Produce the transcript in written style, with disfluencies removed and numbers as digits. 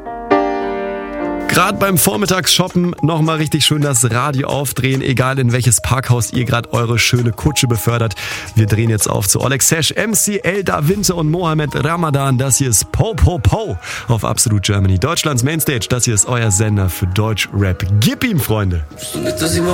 Gerade beim Vormittagsshoppen nochmal richtig schön das Radio aufdrehen, egal in welches Parkhaus ihr gerade eure schöne Kutsche befördert. Wir drehen jetzt auf zu Oleg Sesh, MC Elda Winter und Mohammed Ramadan. Das hier ist Po Po Po auf Absolute Germany, Deutschlands Mainstage. Das hier ist euer Sender für Deutschrap. Gib ihm, Freunde!